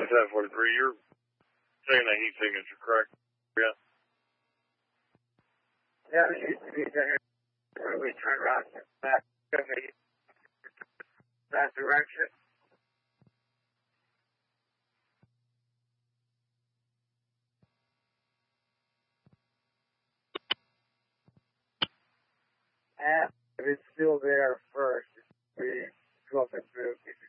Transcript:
1043. You're saying the heat signature, correct? Yeah. Yeah, the heat signature. We turn around back in that direction. And if it's still there first, we go up and through.